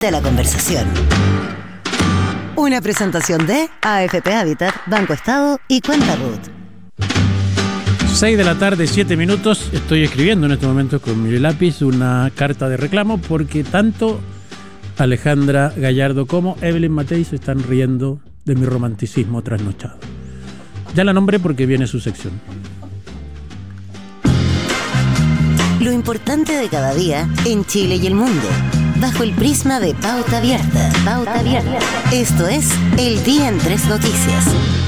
de la conversación. Una presentación de AFP Habitat, Banco Estado y Cuenta Ruth. 6 de la tarde, 7 minutos. Estoy escribiendo en este momento con mi lápiz una carta de reclamo porque tanto Alejandra Gallardo como Evelyn Matei se están riendo de mi romanticismo trasnochado. Ya la nombré porque viene su sección. Lo importante de cada día en Chile y el mundo, bajo el prisma de Pauta Abierta. Pauta Abierta. Esto es El Día en Tres Noticias.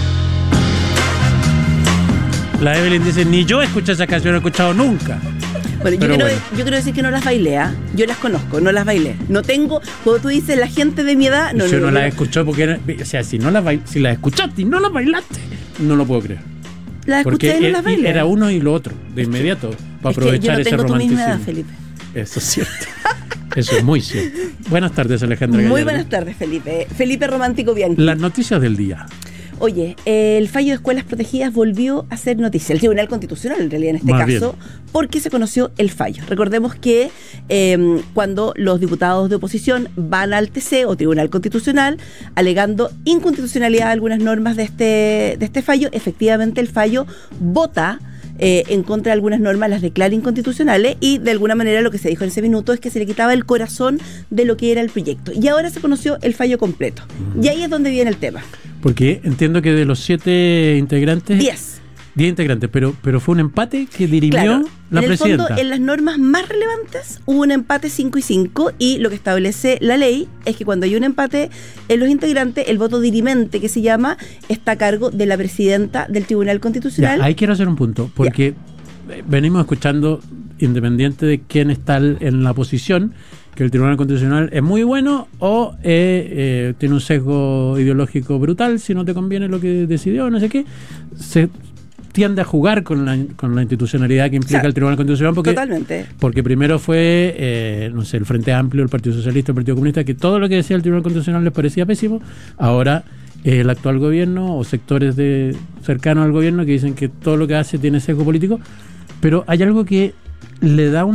La Evelyn dice, ni yo escuché esa canción, no he escuchado nunca. Bueno, yo quiero decir que no las bailé, ¿eh? Yo las conozco, no las bailé. No tengo, cuando tú dices la gente de mi edad, no. Yo no las escuché porque, o sea, si las escuchaste y no las bailaste, no lo puedo creer. Las escuché y no las bailé. Era uno y lo otro, de inmediato, para aprovechar ese romanticismo. Yo no tengo tu misma edad, Felipe. Eso es cierto. Eso es muy cierto. Buenas tardes, Alejandra Gallardo. Muy buenas tardes, Felipe. Felipe Romántico Bianchi. Las noticias del día. Oye, el fallo de escuelas protegidas volvió a ser noticia. El Tribunal Constitucional, en realidad, en este caso, porque se conoció el fallo. Recordemos que cuando los diputados de oposición van al TC o Tribunal Constitucional alegando inconstitucionalidad de algunas normas de este fallo, efectivamente el fallo vota en contra de algunas normas, las declara inconstitucionales, y de alguna manera lo que se dijo en ese minuto es que se le quitaba el corazón de lo que era el proyecto. Y ahora se conoció el fallo completo. Y ahí es donde viene el tema. Porque entiendo que de los 7 integrantes... 10 integrantes, pero fue un empate que dirimió la presidenta. En el fondo, en las normas más relevantes hubo un empate 5-5, y lo que establece la ley es que cuando hay un empate en los integrantes, el voto dirimente, que se llama, está a cargo de la presidenta del Tribunal Constitucional. Ya, ahí quiero hacer un punto, porque venimos escuchando, independiente de quién está en la posición, que el Tribunal Constitucional es muy bueno o tiene un sesgo ideológico brutal, si no te conviene lo que decidió, no sé qué, se tiende a jugar con la institucionalidad que implica el Tribunal Constitucional, porque primero fue el Frente Amplio, el Partido Socialista, el Partido Comunista, que todo lo que decía el Tribunal Constitucional les parecía pésimo. Ahora el actual gobierno o sectores cercanos al gobierno que dicen que todo lo que hace tiene sesgo político, pero hay algo que le da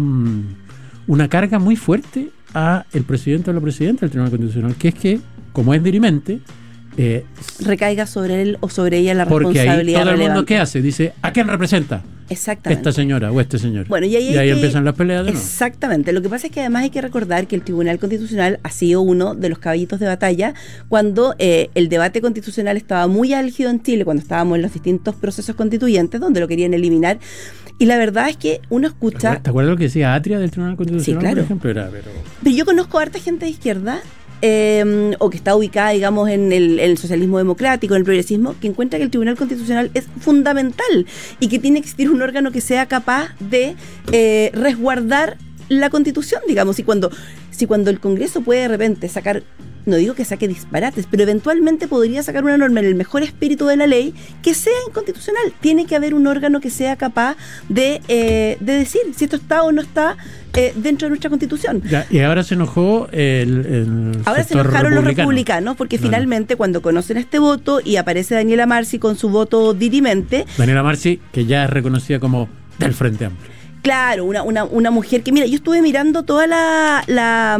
una carga muy fuerte a el presidente o la presidenta del Tribunal Constitucional, que es que, como es dirimente, recaiga sobre él o sobre ella la responsabilidad. Porque ahí todo el mundo, relevante. ¿qué hace? Dice, ¿a quién representa? Exactamente. Esta señora o este señor. Bueno, y ahí empiezan las peleas de nuevo. Exactamente. Lo que pasa es que además hay que recordar que el Tribunal Constitucional ha sido uno de los caballitos de batalla cuando el debate constitucional estaba muy álgido en Chile, cuando estábamos en los distintos procesos constituyentes donde lo querían eliminar. Y la verdad es que uno escucha... ¿Te acuerdas lo que decía Atria del Tribunal Constitucional? Sí, claro. Por ejemplo, Pero yo conozco a harta gente de izquierda o que está ubicada, digamos, en el socialismo democrático, en el progresismo, que encuentra que el Tribunal Constitucional es fundamental y que tiene que existir un órgano que sea capaz de resguardar la Constitución, digamos. Y si cuando el Congreso puede de repente sacar, no digo que saque disparates, pero eventualmente podría sacar una norma en el mejor espíritu de la ley que sea inconstitucional. Tiene que haber un órgano que sea capaz de decir si esto está o no está dentro de nuestra Constitución. Ya, y ahora se enojó ahora se enojaron los republicanos porque finalmente cuando conocen este voto y aparece Daniela Marcy con su voto dirimente. Daniela Marcy, que ya es reconocida como del Frente Amplio. Claro, una mujer que, mira, yo estuve mirando toda la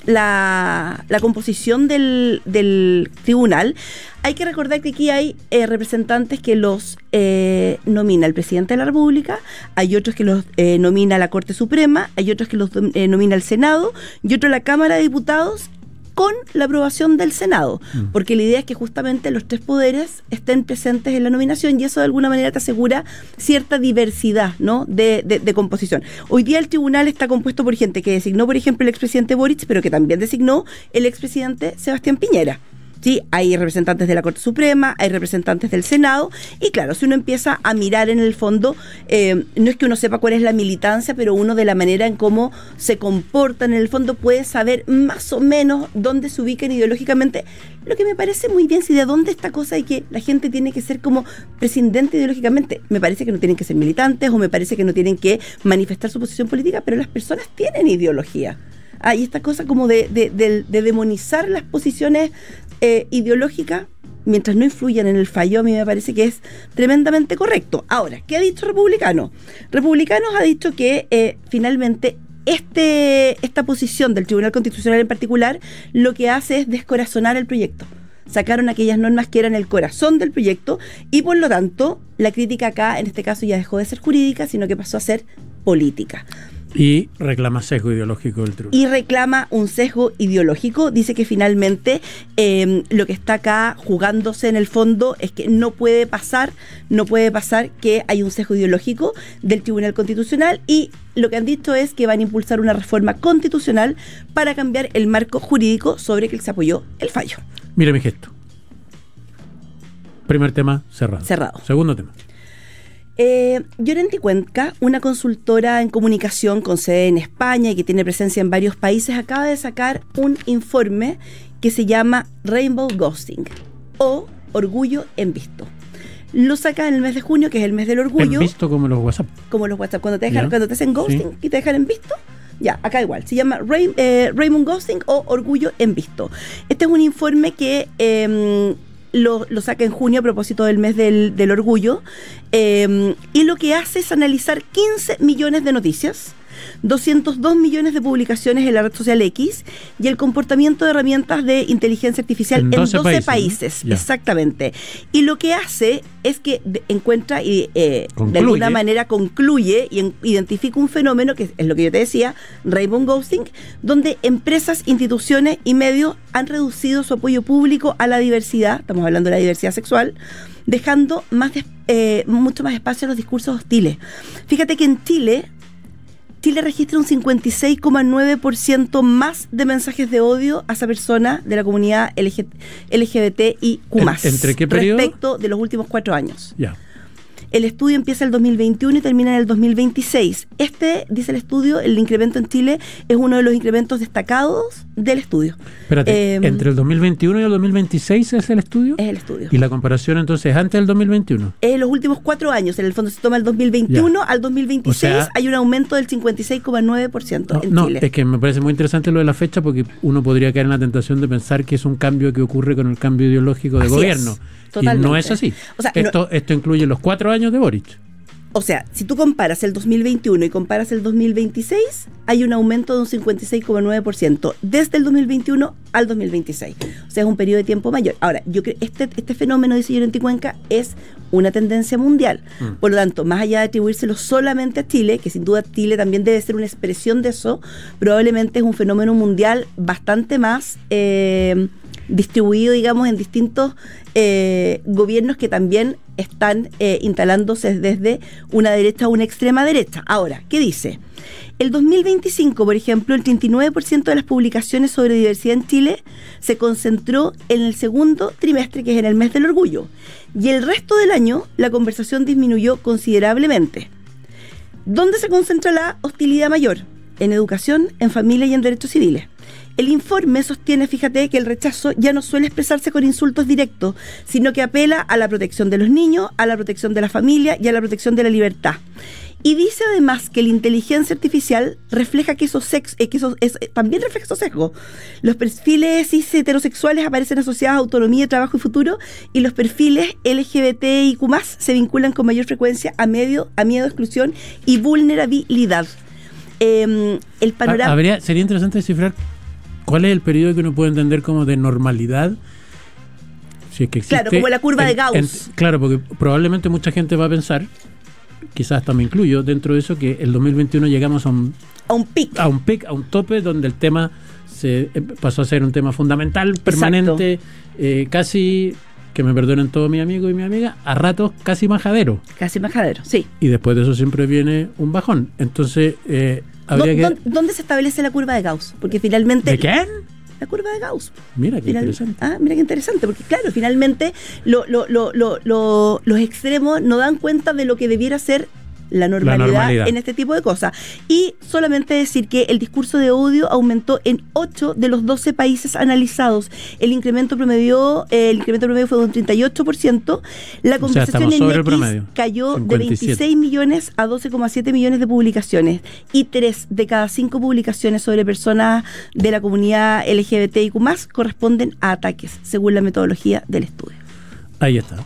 composición del tribunal. Hay que recordar que aquí hay representantes que los nomina el presidente de la República, hay otros que los nomina la Corte Suprema, hay otros que los nomina el Senado y otro la Cámara de Diputados, con la aprobación del Senado, porque la idea es que justamente los 3 poderes estén presentes en la nominación y eso de alguna manera te asegura cierta diversidad, ¿no? de composición. Hoy día el tribunal está compuesto por gente que designó, por ejemplo, el expresidente Boric, pero que también designó el expresidente Sebastián Piñera. Sí, hay representantes de la Corte Suprema, hay representantes del Senado, y claro, si uno empieza a mirar en el fondo, no es que uno sepa cuál es la militancia, pero uno de la manera en cómo se comportan en el fondo puede saber más o menos dónde se ubican ideológicamente, lo que me parece muy bien. Si de dónde esta cosa de que la gente tiene que ser como prescindente ideológicamente, me parece que no tienen que ser militantes o me parece que no tienen que manifestar su posición política, pero las personas tienen ideología. Y esta cosa como de demonizar las posiciones ideológicas, mientras no influyan en el fallo, a mí me parece que es tremendamente correcto. Ahora, ¿qué ha dicho Republicanos? Republicanos ha dicho que finalmente esta posición del Tribunal Constitucional en particular lo que hace es descorazonar el proyecto. Sacaron aquellas normas que eran el corazón del proyecto y por lo tanto la crítica acá en este caso ya dejó de ser jurídica, sino que pasó a ser política. Y reclama sesgo ideológico del tribunal. Y reclama un sesgo ideológico. Dice que finalmente lo que está acá jugándose en el fondo es que no puede pasar que hay un sesgo ideológico del Tribunal Constitucional, y lo que han dicho es que van a impulsar una reforma constitucional para cambiar el marco jurídico sobre que se apoyó el fallo. Mira mi gesto. Primer tema, cerrado. Segundo tema. Llorenti Cuenca, una consultora en comunicación con sede en España y que tiene presencia en varios países, acaba de sacar un informe que se llama Rainbow Ghosting o Orgullo en Visto. Lo saca en el mes de junio, que es el mes del orgullo. En visto como los WhatsApp. Como los WhatsApp, cuando te hacen ghosting y te dejan en visto. Ya, acá igual. Se llama Rainbow Ghosting o Orgullo en Visto. Este es un informe que lo saca en junio a propósito del mes del orgullo, y lo que hace es analizar 15 millones de noticias, 202 millones de publicaciones en la red social X y el comportamiento de herramientas de inteligencia artificial en 12 países. ¿No? Exactamente. Y lo que hace es que encuentra y de alguna manera concluye y identifica un fenómeno que es lo que yo te decía, Rainbow Ghosting, donde empresas, instituciones y medios han reducido su apoyo público a la diversidad, estamos hablando de la diversidad sexual, dejando mucho más espacio a los discursos hostiles. Fíjate que en Chile registra un 56,9% más de mensajes de odio a esa persona de la comunidad LGBTIQ+. ¿Entre qué periodo? Respecto de los últimos 4 años. Ya. El estudio empieza el 2021 y termina en el 2026. Dice el estudio, el incremento en Chile es uno de los incrementos destacados del estudio. Espérate, ¿entre el 2021 y el 2026 es el estudio? Es el estudio. ¿Y la comparación entonces antes del 2021? Los últimos 4 años, en el fondo se toma el 2021 al 2026, o sea, hay un aumento del 56,9% en Chile. Es que me parece muy interesante lo de la fecha, porque uno podría caer en la tentación de pensar que es un cambio que ocurre con el cambio ideológico de gobierno. Totalmente. Y no es así. O sea, esto incluye los 4 años de Boric. O sea, si tú comparas el 2021 y comparas el 2026, hay un aumento de un 56,9% desde el 2021 al 2026. O sea, es un periodo de tiempo mayor. Ahora, yo creo que este fenómeno, dice Llorenti Cuenca, es una tendencia mundial. Por lo tanto, más allá de atribuírselo solamente a Chile, que sin duda Chile también debe ser una expresión de eso, probablemente es un fenómeno mundial bastante más distribuido, digamos, en distintos gobiernos que también están instalándose desde una derecha a una extrema derecha. Ahora, ¿qué dice? El 2025, por ejemplo, el 39% de las publicaciones sobre diversidad en Chile se concentró en el segundo trimestre, que es en el mes del orgullo. Y el resto del año, la conversación disminuyó considerablemente. ¿Dónde se concentra la hostilidad mayor? En educación, en familia y en derechos civiles. El informe sostiene, fíjate, que el rechazo ya no suele expresarse con insultos directos, sino que apela a la protección de los niños, a la protección de la familia y a la protección de la libertad. Y dice además que la inteligencia artificial refleja también refleja esos sesgos. Los perfiles cis heterosexuales aparecen asociados a autonomía, trabajo y futuro, y los perfiles LGBTIQ+ se vinculan con mayor frecuencia a miedo, exclusión y vulnerabilidad. El panorama... Sería interesante descifrar cuál es el periodo que uno puede entender como de normalidad, si es que existe. Claro, como la curva de Gauss. Claro, porque probablemente mucha gente va a pensar, quizás hasta me incluyo dentro de eso, que el 2021 llegamos a un tope donde el tema se pasó a ser un tema fundamental, permanente, casi, que me perdonen todos mis amigos y mi amiga, a ratos casi majadero. Casi majadero, sí. Y después de eso siempre viene un bajón. Entonces, ¿Dónde se establece la curva de Gauss? Porque finalmente... ¿De quién? La curva de Gauss. Mira qué interesante. Mira qué interesante, porque claro, finalmente los extremos no dan cuenta de lo que debiera ser la normalidad en este tipo de cosas. Y solamente decir que el discurso de odio aumentó en 8 de los 12 países analizados. El incremento promedio fue de un 38%. La conversación en X cayó 57. De 26 millones a 12,7 millones de publicaciones. Y 3 de cada 5 publicaciones sobre personas de la comunidad LGBTIQ+ corresponden a ataques, según la metodología del estudio. Ahí está.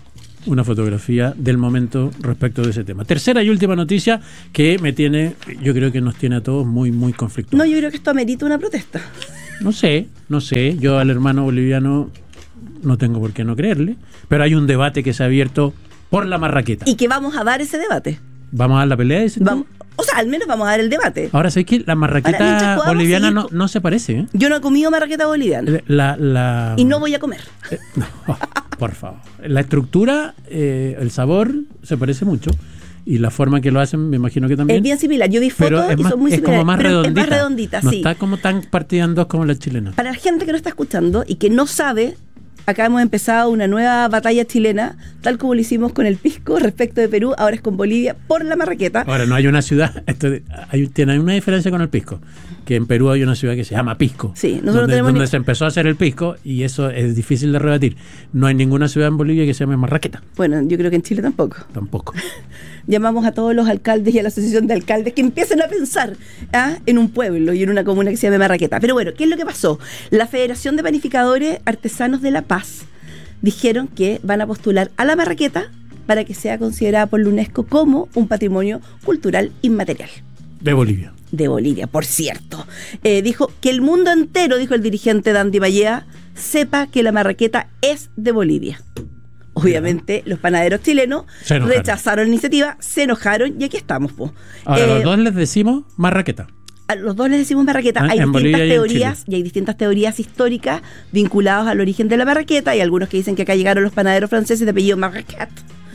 una fotografía del momento respecto de ese tema. Tercera y última noticia que yo creo que nos tiene a todos muy, muy conflictuados. No, yo creo que esto amerita una protesta. No sé, yo al hermano boliviano no tengo por qué no creerle, pero hay un debate que se ha abierto por la marraqueta. Y que vamos a dar ese debate. ¿Vamos a dar la pelea? ¿Dices tú? O sea, al menos vamos a dar el debate. Ahora, ¿sabes que la marraqueta boliviana no se parece? ¿eh? Yo no he comido marraqueta boliviana. Y no voy a comer. No, por favor. La estructura, el sabor, se parece mucho. Y la forma que lo hacen, me imagino que también. Es bien similar. Yo vi fotos y son muy similares. Es como más redondita. Es más redondita, no sí. Está como tan partida en dos como la chilena. Para la gente que no está escuchando y que no sabe, acá hemos empezado una nueva batalla chilena, tal como lo hicimos con el pisco respecto de Perú, ahora es con Bolivia por la marraqueta. Ahora, no hay una ciudad, tiene una diferencia con el pisco, que en Perú hay una ciudad que se llama Pisco, sí, donde se empezó a hacer el pisco, y eso es difícil de rebatir. No hay ninguna ciudad en Bolivia que se llame Marraqueta. Bueno, yo creo que en Chile tampoco. Llamamos a todos los alcaldes y a la asociación de alcaldes que empiecen a pensar en un pueblo y en una comuna que se llame Marraqueta. Pero bueno, ¿qué es lo que pasó? La Federación de Panificadores Artesanos de La Paz dijeron que van a postular a la marraqueta para que sea considerada por la UNESCO como un patrimonio cultural inmaterial. De Bolivia. De Bolivia, por cierto. Dijo que el mundo entero, dijo el dirigente Dandy Ballea, sepa que la marraqueta es de Bolivia. Obviamente, los panaderos chilenos rechazaron la iniciativa, se enojaron y aquí estamos. Ahora, los dos les decimos marraqueta. A los dos les decimos marraqueta. Hay distintas teorías históricas vinculadas al origen de la marraqueta. Hay algunos que dicen que acá llegaron los panaderos franceses de apellido Marraquet.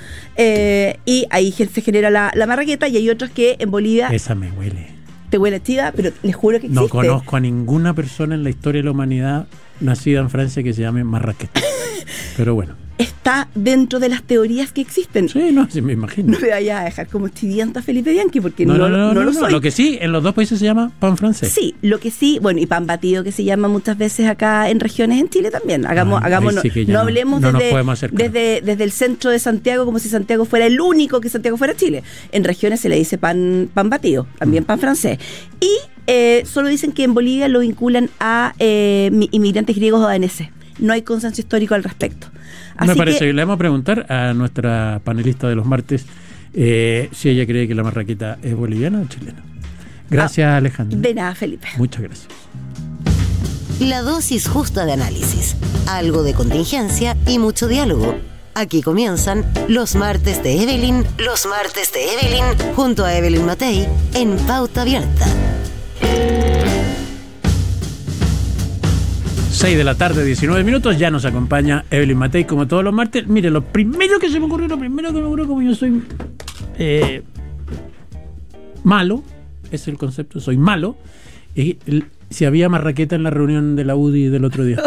Y ahí se genera la marraqueta, y hay otros que en Bolivia... Esa me huele. Te huele chiva, pero les juro que existe. No conozco a ninguna persona en la historia de la humanidad nacida en Francia que se llame marraqueta. Pero bueno. Está dentro de las teorías que existen. Sí, sí me imagino. No me vayas a dejar como chivianta Felipe Bianchi, porque no lo soy. Lo que sí, en los dos países se llama pan francés. Sí, lo que sí, bueno, y pan batido, que se llama muchas veces acá en regiones en Chile también. Hagámonos, sí, no hablemos desde el centro de Santiago como si Santiago fuera el único, que Santiago fuera Chile. En regiones se le dice pan batido, también pan francés. Y solo dicen que en Bolivia lo vinculan a inmigrantes griegos o daneses. No hay consenso histórico al respecto. Me parece que le vamos a preguntar a nuestra panelista de los martes si ella cree que la marraqueta es boliviana o chilena. Gracias, Alejandra. De nada, Felipe. Muchas gracias. La dosis justa de análisis, algo de contingencia y mucho diálogo. Aquí comienzan los martes de Evelyn, junto a Evelyn Matei en Pauta Abierta. 6 de la tarde, 19 minutos, ya nos acompaña Evelyn Matei como todos los martes. Mire, lo primero que me ocurrió, como yo soy malo, es el concepto, soy malo, y si había marraqueta en la reunión de la UDI del otro día.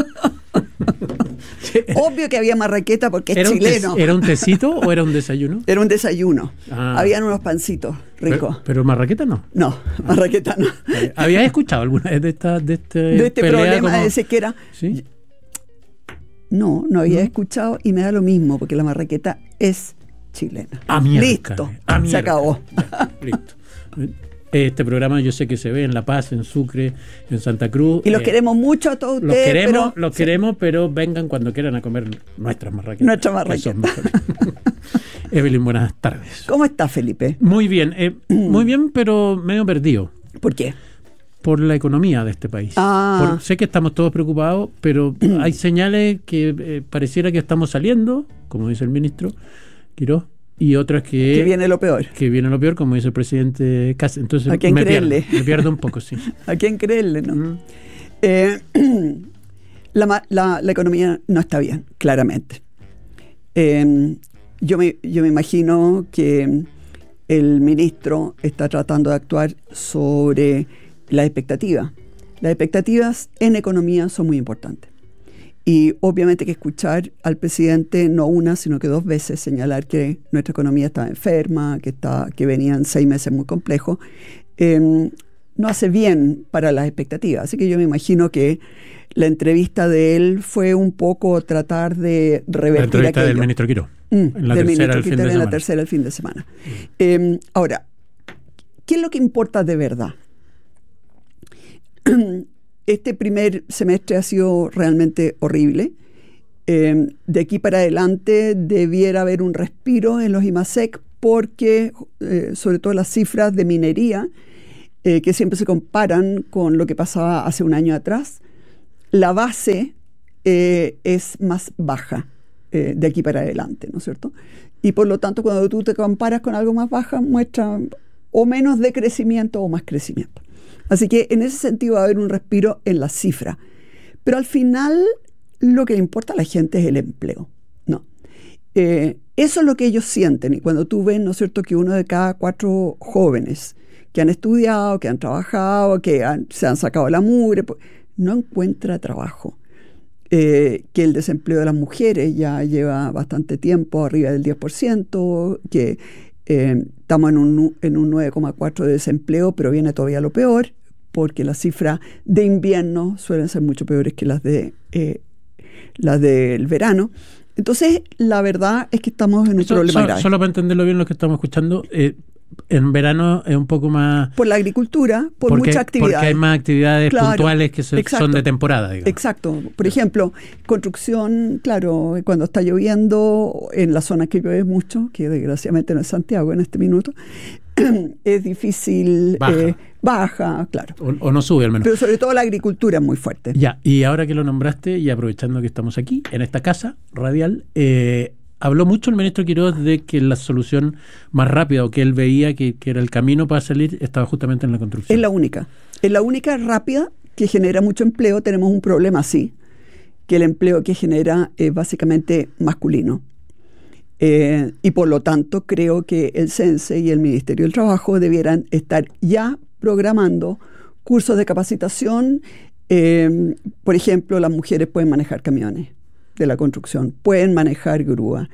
Obvio que había marraqueta porque es chileno. ¿Era un tecito o era un desayuno? Era un desayuno. Habían unos pancitos ricos. Pero marraqueta no. No, marraqueta no. ¿Habías escuchado alguna vez de este problema de sequera? ¿Sí? No había escuchado, y me da lo mismo porque la marraqueta es chilena. Listo, se acabó. Listo. Este programa yo sé que se ve en La Paz, en Sucre, en Santa Cruz. Y los queremos mucho a todos ustedes. Los queremos, pero vengan cuando quieran a comer nuestras marraquetas. Evelyn, buenas tardes. ¿Cómo está, Felipe? Muy bien, pero medio perdido. ¿Por qué? Por la economía de este país. Sé que estamos todos preocupados, pero hay señales que pareciera que estamos saliendo, como dice el ministro Quirós, y otras que viene lo peor. Que viene lo peor, como dice el presidente Kast. Entonces ¿a quién creerle? Me pierdo un poco, sí. ¿A quién creerle, no? La economía no está bien, claramente. Yo me imagino que el ministro está tratando de actuar sobre las expectativas. Las expectativas en economía son muy importantes. Y obviamente que escuchar al presidente no una, sino que 2 veces señalar que nuestra economía estaba enferma, que venían 6 meses muy complejos, no hace bien para las expectativas. Así que yo me imagino que la entrevista de él fue un poco tratar de revertir la entrevista aquello. Del ministro Quirós. En la tercera el fin de semana. Ahora, ¿qué es lo que importa de verdad? Este primer semestre ha sido realmente horrible De aquí para adelante debiera haber un respiro en los IMASEC porque, sobre todo las cifras de minería, que siempre se comparan con lo que pasaba hace un año atrás, la base es más baja de aquí para adelante, ¿no es cierto? Y por lo tanto, cuando tú te comparas con algo más baja, muestra o menos decrecimiento o más crecimiento. Así que en ese sentido va a haber un respiro en la cifra. Pero al final lo que le importa a la gente es el empleo, ¿no? Eso es lo que ellos sienten. Y cuando tú ves, ¿no es cierto?, que 1 de cada 4 jóvenes que han estudiado, que han trabajado, se han sacado la mugre, no encuentra trabajo. Que el desempleo de las mujeres ya lleva bastante tiempo, arriba del 10%, que estamos en un 9,4% de desempleo, pero viene todavía lo peor, porque las cifras de invierno suelen ser mucho peores que las del verano. Entonces, la verdad es que estamos en un problema grave. Solo para entenderlo bien lo que estamos escuchando, en verano es un poco más... Por la agricultura, mucha actividad. Porque hay más actividades puntuales que son de temporada, digamos. Exacto. Por ejemplo, construcción, claro, cuando está lloviendo, en la zona que llueve mucho, que desgraciadamente no es Santiago en este minuto, es difícil... Baja, claro. O no sube al menos. Pero sobre todo la agricultura es muy fuerte. Ya, y ahora que lo nombraste, y aprovechando que estamos aquí, en esta casa radial, habló mucho el ministro Quiroz de que la solución más rápida, o que él veía que era el camino para salir, estaba justamente en la construcción. Es la única rápida que genera mucho empleo. Tenemos un problema así, que el empleo que genera es básicamente masculino. Y por lo tanto creo que el CENSE y el Ministerio del Trabajo debieran estar ya programando cursos de capacitación. Por ejemplo, las mujeres pueden manejar camiones de la construcción, pueden manejar grúa,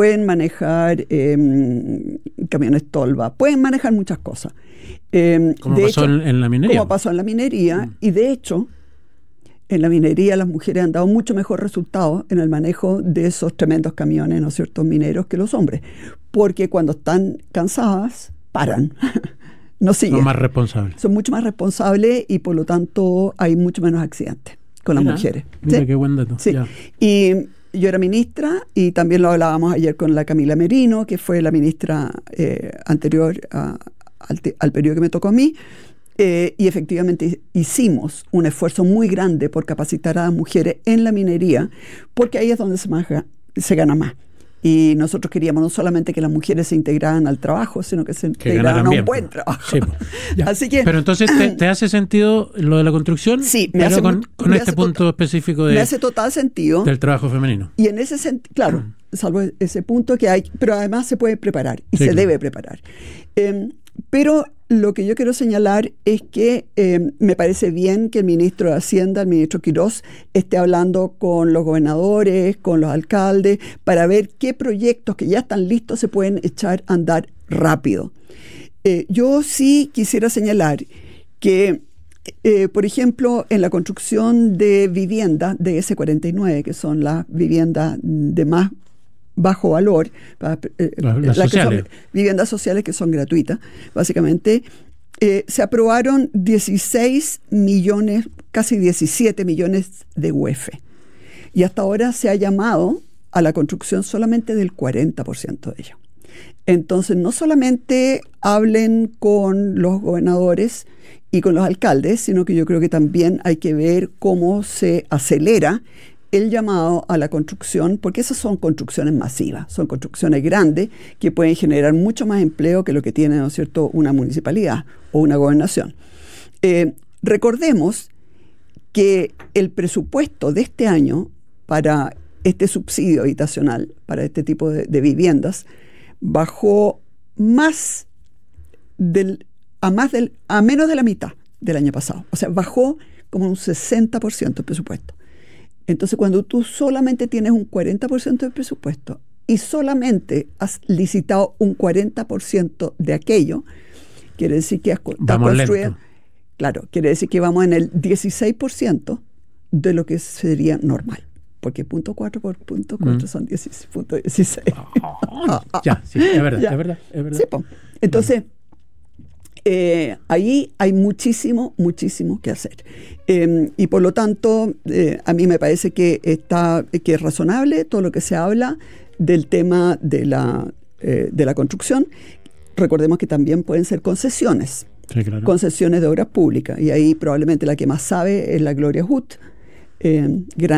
pueden manejar camiones tolva, pueden manejar muchas cosas. Como pasó en la minería. Como pasó en la minería, y de hecho, en la minería las mujeres han dado mucho mejor resultado en el manejo de esos tremendos camiones, ¿no es cierto?, mineros, que los hombres, porque cuando están cansadas, paran. No siguen. Son más responsables. Son mucho más responsables y por lo tanto hay mucho menos accidentes con las mujeres. Mira, ¿sí? Qué buen dato. Sí. Ya. Y yo era ministra y también lo hablábamos ayer con la Camila Merino, que fue la ministra anterior al periodo que me tocó a mí. Y efectivamente hicimos un esfuerzo muy grande por capacitar a las mujeres en la minería, porque ahí es donde se gana más. Y nosotros queríamos no solamente que las mujeres se integraran al trabajo, sino que se integraran a un buen trabajo. Sí, así que, pero entonces, ¿te hace sentido lo de la construcción? Sí, me hace con este punto específico me hace total sentido del trabajo femenino. Y en ese sentido, claro, salvo ese punto que hay, pero además se puede preparar y se debe preparar. Pero lo que yo quiero señalar es que me parece bien que el ministro de Hacienda, el ministro Quiroz, esté hablando con los gobernadores, con los alcaldes, para ver qué proyectos que ya están listos se pueden echar a andar rápido. Yo sí quisiera señalar que, por ejemplo, en la construcción de viviendas de S49, que son las viviendas de más bajo valor, las sociales. Viviendas sociales que son gratuitas, básicamente, se aprobaron 16 millones, casi 17 millones de UF. Y hasta ahora se ha llamado a la construcción solamente del 40% de ello. Entonces, no solamente hablen con los gobernadores y con los alcaldes, sino que yo creo que también hay que ver cómo se acelera el llamado a la construcción, porque esas son construcciones masivas, son construcciones grandes que pueden generar mucho más empleo que lo que tiene, ¿no es cierto?, una municipalidad o una gobernación. Recordemos que el presupuesto de este año para este subsidio habitacional, para este tipo de viviendas, bajó a menos de la mitad del año pasado. O sea, bajó como un 60% el presupuesto. Entonces, cuando tú solamente tienes un 40% del presupuesto y solamente has licitado un 40% de aquello, quiere decir que está construido. Claro, quiere decir que vamos en el 16% de lo que sería normal. Porque 0.4 por 0.4 son 16.16. Ya, sí, es verdad, es verdad. Sí, pues. Entonces, Ahí hay muchísimo que hacer. Y por lo tanto, a mí me parece que es razonable todo lo que se habla del tema de la construcción. Recordemos que también pueden ser concesiones. Sí, claro. Concesiones de obras públicas. Y ahí probablemente la que más sabe es la Gloria Huth, gran